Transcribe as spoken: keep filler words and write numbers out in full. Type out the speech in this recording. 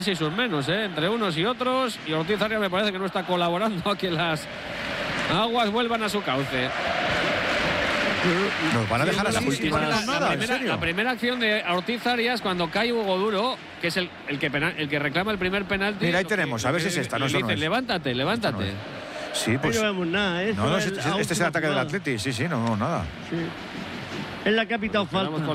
y sus menos, ¿eh? Entre unos y otros, y Ortiz Arias me parece que no está colaborando a que las aguas vuelvan a su cauce. Nos van a dejar así, última, sin la, nada, primera, ¿en serio? la primera acción de Ortiz Arias cuando cae Hugo Duro, que es el, el, que, penal, el que reclama el primer penalti. Mira, ahí tenemos, que, a ver si es esta, no, eso dice, no es. Levántate, levántate. No sí, pues. No vemos nada, ¿eh? No, no, este, este es el ataque del Atleti, sí, sí, no, no, nada. Sí. Es la que ha pitado falta.